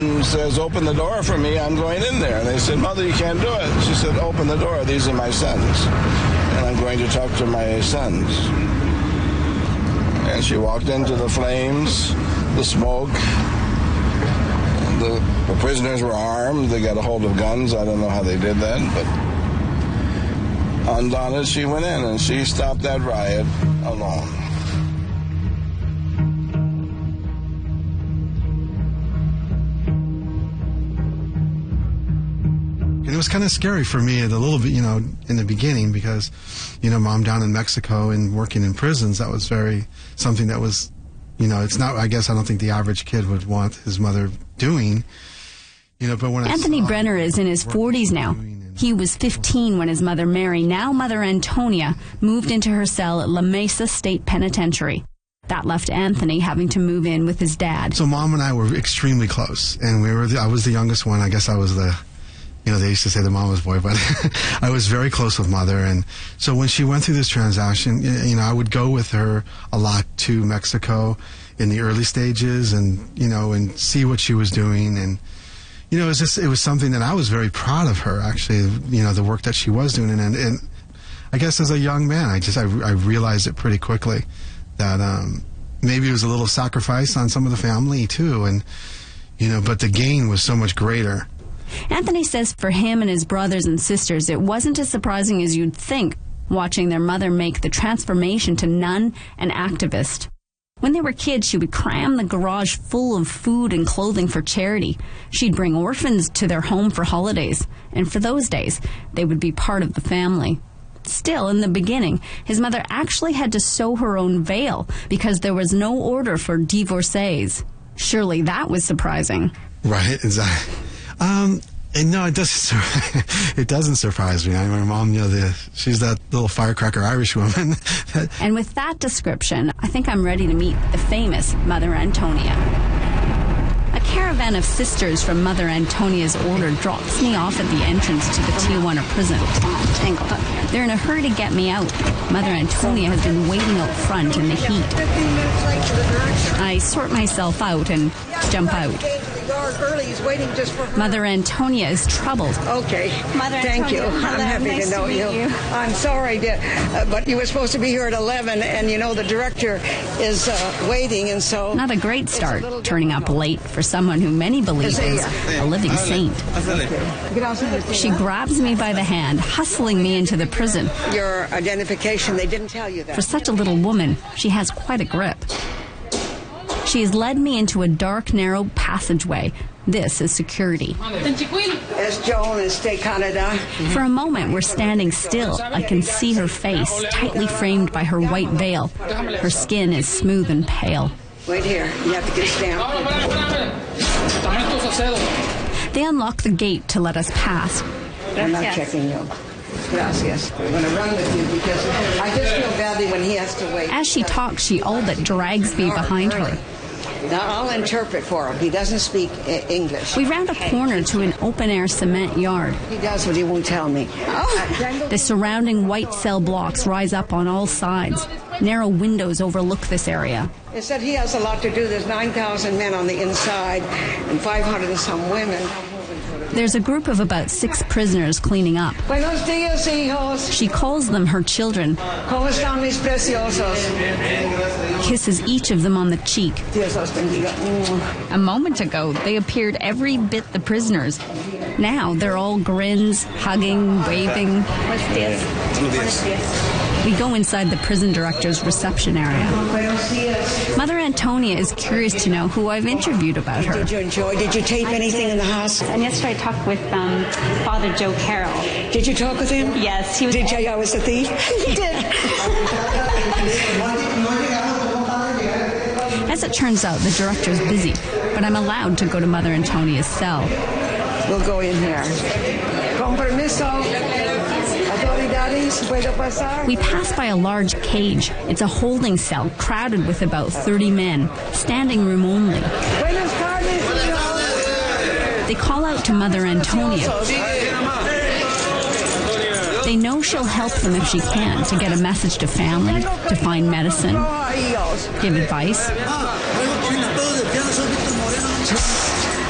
and says, open the door for me, I'm going in there. And they said, Mother, you can't do it. She said, open the door, these are my sons. And I'm going to talk to my sons. And she walked into the flames, the smoke. The prisoners were armed. They got a hold of guns. I don't know how they did that, but undaunted, she went in and she stopped that riot alone. It was kind of scary for me a little bit, in the beginning because, Mom down in Mexico and working in prisons, that was something that was, it's not, I guess I don't think the average kid would want his mother doing, but when Anthony Brenner is in his 40s now. He was 15 when his mother Mary, now Mother Antonia, moved into her cell at La Mesa State Penitentiary. That left Anthony having to move in with his dad. So Mom and I were extremely close, and I was the youngest one. I guess I was they used to say the mama's boy, but I was very close with Mother. And so when she went through this transaction, I would go with her a lot to Mexico in the early stages and see what she was doing. And, it was something that I was very proud of her, actually, the work that she was doing. And I guess as a young man, I realized it pretty quickly that maybe it was a little sacrifice on some of the family too. And, but the gain was so much greater. Anthony says for him and his brothers and sisters, it wasn't as surprising as you'd think, watching their mother make the transformation to nun and activist. When they were kids, she would cram the garage full of food and clothing for charity. She'd bring orphans to their home for holidays, and for those days, they would be part of the family. Still, in the beginning, his mother actually had to sew her own veil because there was no order for divorcees. Surely that was surprising. Right, exactly. No, it doesn't. It doesn't surprise me. My mom, she's that little firecracker Irish woman. And with that description, I think I'm ready to meet the famous Mother Antonia. A caravan of sisters from Mother Antonia's order drops me off at the entrance to the Tijuana prison. They're in a hurry to get me out. Mother Antonia has been waiting out front in the heat. I sort myself out and jump out. Mother Antonia is troubled. Okay. Thank you. I'm happy to know you. I'm sorry, but you were supposed to be here at 11, and the director is waiting, and so... Not a great start, turning up late for someone who many believe is a living saint. She grabs me by the hand, hustling me into the prison. Your identification, they didn't tell you that. For such a little woman, she has quite a grip. She has led me into a dark, narrow passageway. This is security. As Joan in State Canada. For a moment, we're standing still. I can see her face, tightly framed by her white veil. Her skin is smooth and pale. Wait here. You have to get stamped. They unlock the gate to let us pass. I'm not checking you. Gracias. I'm going to run with you because I just feel badly when he has to wait. As she talks, she all but drags me behind her. Now, I'll interpret for him. He doesn't speak English. We round a corner to an open-air cement yard. He does, but he won't tell me. The surrounding white cell blocks rise up on all sides. Narrow windows overlook this area. It said he has a lot to do. There's 9,000 men on the inside and 500 and some women. There's a group of about 6 prisoners cleaning up. Buenos dias, hijos. She calls them her children. ¿Cómo están mis preciosos? Kisses each of them on the cheek. Dios los bendiga. A moment ago, they appeared every bit the prisoners. Now they're all grins, hugging, waving. We go inside the prison director's reception area. Mother Antonia is curious to know who I've interviewed about her. Did you enjoy? Did you tape anything in the house? And yesterday I talked with Father Joe Carroll. Did you talk with him? Yes. He was. Did you tell you I was the thief? He did. As it turns out, the director's busy, but I'm allowed to go to Mother Antonia's cell. We'll go in here. Con permiso. We pass by a large cage. It's a holding cell crowded with about 30 men, standing room only. They call out to Mother Antonia. They know she'll help them if she can to get a message to family, to find medicine, give advice.